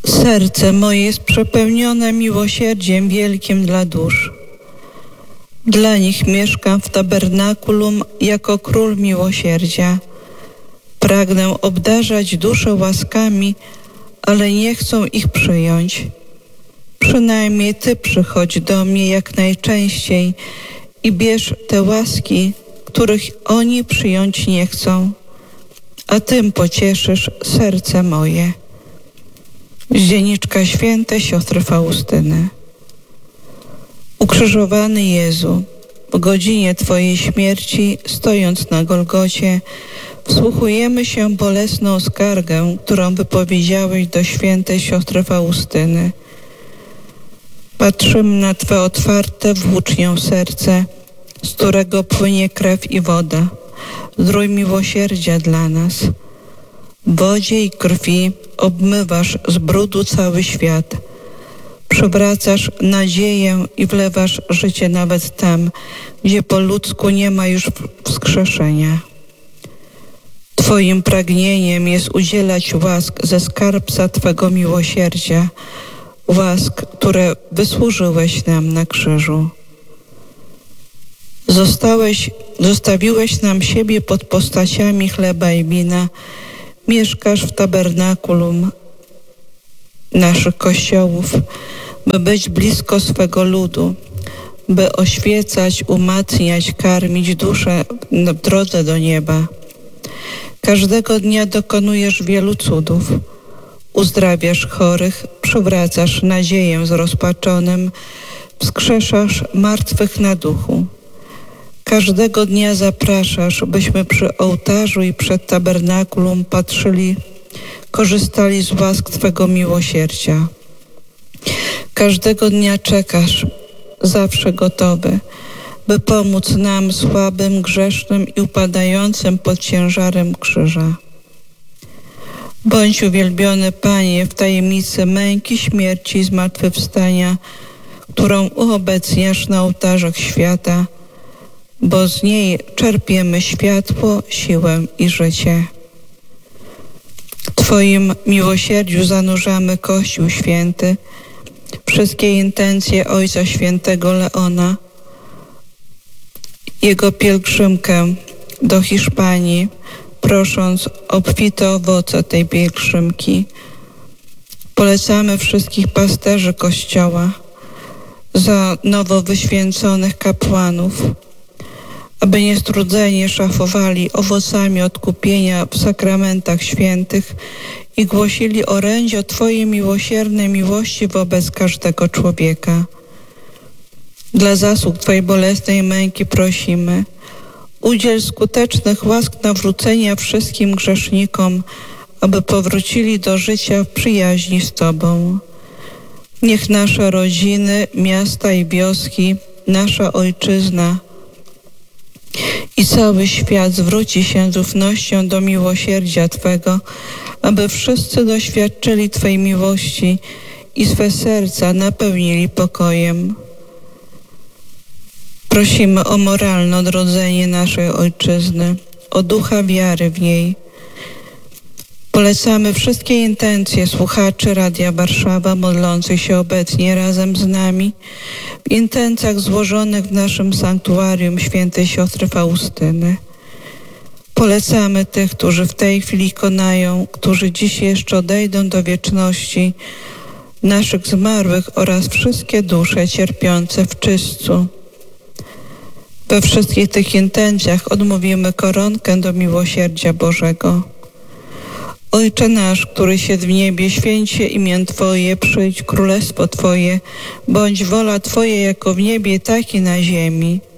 Serce moje jest przepełnione miłosierdziem wielkim dla dusz. Dla nich mieszkam w tabernakulum jako król miłosierdzia. Pragnę obdarzać duszę łaskami, ale nie chcą ich przyjąć. Przynajmniej Ty przychodź do mnie jak najczęściej i bierz te łaski, których oni przyjąć nie chcą, a Tym pocieszysz serce moje. Z dzienniczka świętej siostry Faustyny. Ukrzyżowany Jezu, w godzinie Twojej śmierci, stojąc na Golgocie, wsłuchujemy się bolesną skargę, którą wypowiedziałeś do świętej siostry Faustyny. Patrzymy na Twe otwarte włócznią serce, z którego płynie krew i woda. Zdrój miłosierdzia dla nas. W wodzie i krwi obmywasz z brudu cały świat. Przywracasz nadzieję i wlewasz życie nawet tam, gdzie po ludzku nie ma już wskrzeszenia. Twoim pragnieniem jest udzielać łask ze skarbca Twego miłosierdzia, łask, które wysłużyłeś nam na krzyżu. Zostawiłeś nam siebie pod postaciami chleba i wina, mieszkasz w tabernakulum naszych kościołów, by być blisko swego ludu, by oświecać, umacniać, karmić duszę w drodze do nieba. Każdego dnia dokonujesz wielu cudów. Uzdrawiasz chorych, przywracasz nadzieję zrozpaczonym, wskrzeszasz martwych na duchu. Każdego dnia zapraszasz, byśmy przy ołtarzu i przed tabernakulum patrzyli, korzystali z łask Twego miłosierdzia. Każdego dnia czekasz, zawsze gotowy, by pomóc nam słabym, grzesznym i upadającym pod ciężarem krzyża. Bądź uwielbiony, Panie, w tajemnicy męki, śmierci i zmartwychwstania, którą uobecniasz na ołtarzach świata, bo z niej czerpiemy światło, siłę i życie. W Twoim miłosierdziu zanurzamy Kościół Święty, wszystkie intencje Ojca Świętego Leona, jego pielgrzymkę do Hiszpanii, prosząc o obfite owoce tej pielgrzymki. Polecamy wszystkich pasterzy Kościoła, za nowo wyświęconych kapłanów, aby niestrudzenie szafowali owocami odkupienia w sakramentach świętych i głosili orędzie o Twojej miłosiernej miłości wobec każdego człowieka. Dla zasług Twojej bolesnej męki prosimy, udziel skutecznych łask nawrócenia wszystkim grzesznikom, aby powrócili do życia w przyjaźni z Tobą. Niech nasze rodziny, miasta i wioski, nasza ojczyzna i cały świat zwróci się z ufnością do miłosierdzia Twego, aby wszyscy doświadczyli Twojej miłości i swe serca napełnili pokojem. Prosimy o moralne odrodzenie naszej ojczyzny, o ducha wiary w niej. Polecamy wszystkie intencje słuchaczy Radia Warszawa modlących się obecnie razem z nami w intencjach złożonych w naszym sanktuarium świętej siostry Faustyny. Polecamy tych, którzy w tej chwili konają, którzy dziś jeszcze odejdą do wieczności, naszych zmarłych oraz wszystkie dusze cierpiące w czystcu. We wszystkich tych intencjach odmówimy koronkę do miłosierdzia Bożego. Ojcze nasz, któryś jest w niebie, święć się imię Twoje, przyjdź królestwo Twoje, bądź wola Twoja jako w niebie, tak i na ziemi.